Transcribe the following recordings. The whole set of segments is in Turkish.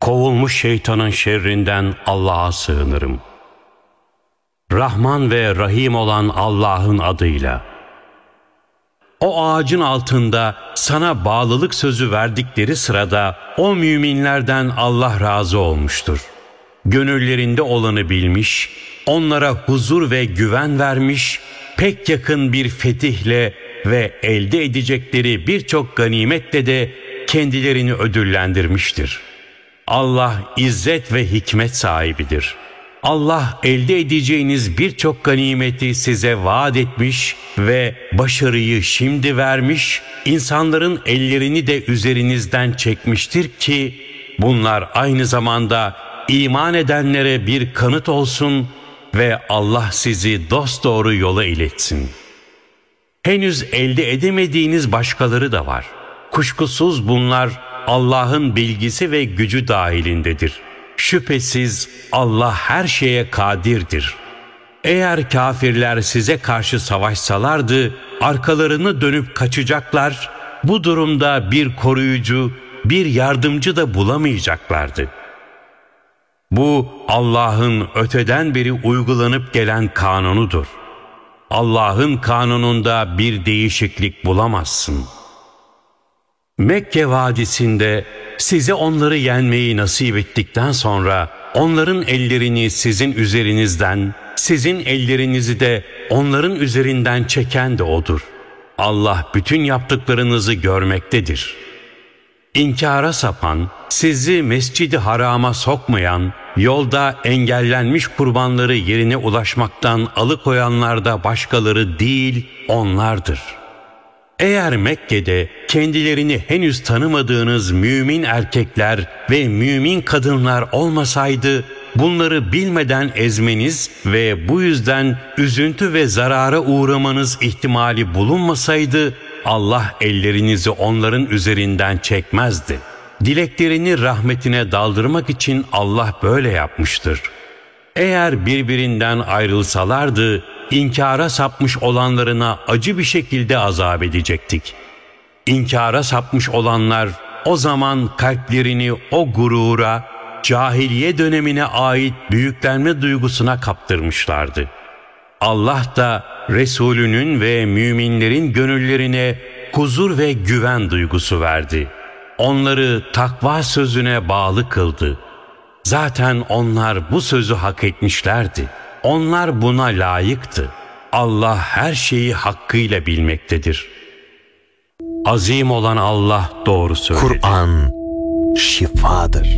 kovulmuş şeytanın şerrinden Allah'a sığınırım. Rahman ve Rahim olan Allah'ın adıyla. O ağacın altında sana bağlılık sözü verdikleri sırada o müminlerden Allah razı olmuştur. Gönüllerinde olanı bilmiş, onlara huzur ve güven vermiş, pek yakın bir fetihle ve elde edecekleri birçok ganimetle de kendilerini ödüllendirmiştir. Allah izzet ve hikmet sahibidir. Allah elde edeceğiniz birçok ganimeti size vaat etmiş ve başarıyı şimdi vermiş, insanların ellerini de üzerinizden çekmiştir ki bunlar aynı zamanda iman edenlere bir kanıt olsun ve Allah sizi dosdoğru yola iletsin. Henüz elde edemediğiniz başkaları da var. Kuşkusuz bunlar Allah'ın bilgisi ve gücü dahilindedir. Şüphesiz Allah her şeye kadirdir. Eğer kafirler size karşı savaşsalardı, arkalarını dönüp kaçacaklar, bu durumda bir koruyucu, bir yardımcı da bulamayacaklardı. Bu Allah'ın öteden beri uygulanıp gelen kanunudur. Allah'ın kanununda bir değişiklik bulamazsın. Mekke vadisinde size onları yenmeyi nasip ettikten sonra onların ellerini sizin üzerinizden, sizin ellerinizi de onların üzerinden çeken de O'dur. Allah bütün yaptıklarınızı görmektedir. İnkara sapan, sizi Mescid-i Haram'a sokmayan, yolda engellenmiş kurbanları yerine ulaşmaktan alıkoyanlar da başkaları değil, onlardır. Eğer Mekke'de kendilerini henüz tanımadığınız mümin erkekler ve mümin kadınlar olmasaydı, bunları bilmeden ezmeniz ve bu yüzden üzüntü ve zarara uğramanız ihtimali bulunmasaydı, Allah ellerinizi onların üzerinden çekmezdi. Dileklerini rahmetine daldırmak için Allah böyle yapmıştır. Eğer birbirinden ayrılsalardı, İnkara sapmış olanlarına acı bir şekilde azap edecektik. İnkara sapmış olanlar o zaman kalplerini o gurura, cahiliye dönemine ait büyüklenme duygusuna kaptırmışlardı. Allah da Resulünün ve müminlerin gönüllerine huzur ve güven duygusu verdi. Onları takva sözüne bağlı kıldı. Zaten onlar bu sözü hak etmişlerdi. Onlar buna layıktı. Allah her şeyi hakkıyla bilmektedir. Azim olan Allah doğru söyledi. Kur'an şifadır.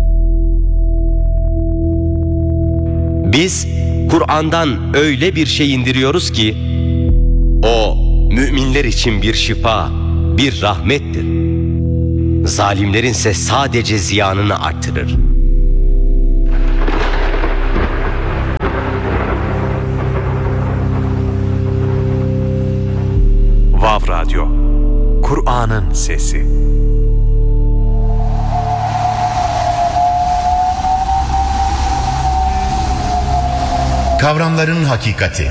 Biz Kur'an'dan öyle bir şey indiriyoruz ki o müminler için bir şifa, bir rahmettir. Zalimlerin ise sadece ziyanını artırır. Vav Radyo, Kur'an'ın sesi. Kavramların hakikati.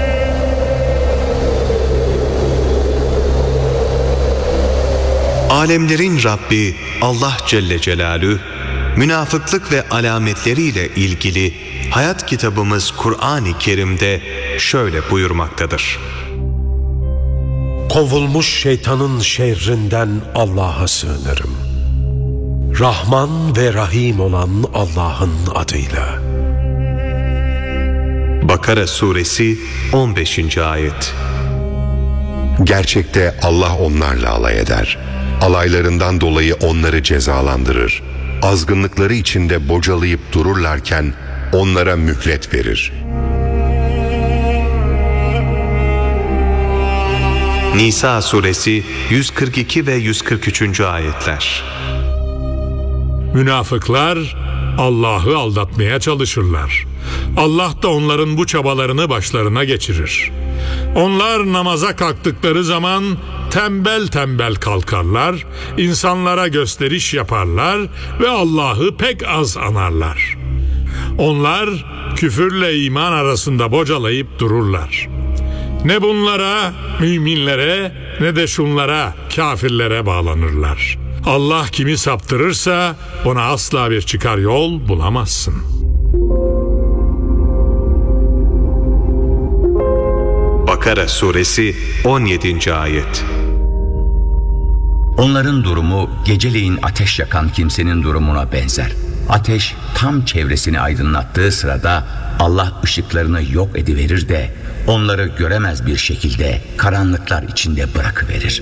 Alemlerin Rabbi Allah Celle Celaluhu, münafıklık ve alametleriyle ilgili hayat kitabımız Kur'an-ı Kerim'de şöyle buyurmaktadır. Kovulmuş şeytanın şerrinden Allah'a sığınırım. Rahman ve Rahim olan Allah'ın adıyla. Bakara Suresi 15. Ayet. Gerçekte Allah onlarla alay eder. Alaylarından dolayı onları cezalandırır. Azgınlıkları içinde bocalayıp dururlarken onlara mühlet verir. Nisa Suresi 142 ve 143. ayetler. Münafıklar Allah'ı aldatmaya çalışırlar. Allah da onların bu çabalarını başlarına geçirir. Onlar namaza kalktıkları zaman tembel tembel kalkarlar, insanlara gösteriş yaparlar ve Allah'ı pek az anarlar. Onlar küfürle iman arasında bocalayıp dururlar. Ne bunlara, müminlere, ne de şunlara, kafirlere bağlanırlar. Allah kimi saptırırsa ona asla bir çıkar yol bulamazsın. Bakara suresi 17. ayet. Onların durumu geceleyin ateş yakan kimsenin durumuna benzer. Ateş tam çevresini aydınlattığı sırada Allah ışıklarını yok ediverir de onları göremez bir şekilde karanlıklar içinde bırakıverir.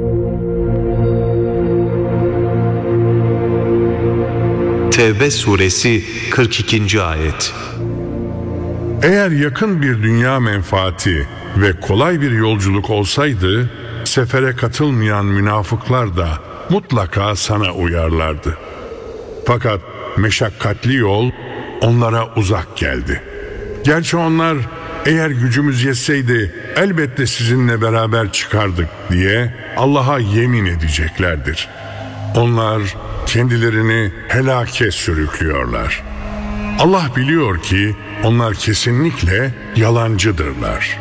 Tevbe suresi 42. ayet. Eğer yakın bir dünya menfaati ve kolay bir yolculuk olsaydı, sefere katılmayan münafıklar da mutlaka sana uyarlardı. Fakat meşakkatli yol onlara uzak geldi. Gerçi onlar eğer gücümüz yetseydi elbette sizinle beraber çıkardık diye Allah'a yemin edeceklerdir. Onlar kendilerini helake sürüklüyorlar. Allah biliyor ki onlar kesinlikle yalancıdırlar.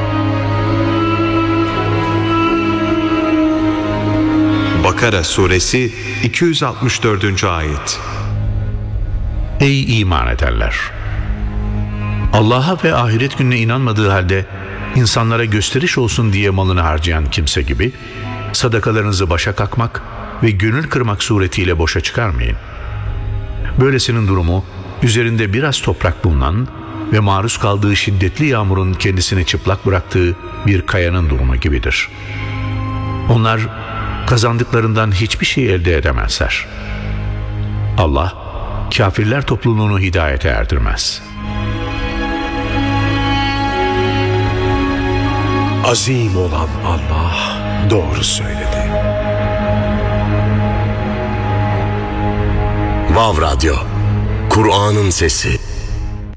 Bakara suresi 264. ayet. Ey iman edenler! Allah'a ve ahiret gününe inanmadığı halde insanlara gösteriş olsun diye malını harcayan kimse gibi sadakalarınızı başa kakmak ve gönül kırmak suretiyle boşa çıkarmayın. Böylesinin durumu üzerinde biraz toprak bulunan ve maruz kaldığı şiddetli yağmurun kendisini çıplak bıraktığı bir kayanın durumu gibidir. Onlar kazandıklarından hiçbir şey elde edemezler. Allah kafirler topluluğunu hidayete erdirmez. Azim olan Allah doğru söyledi. Vav Radyo, Kur'an'ın sesi.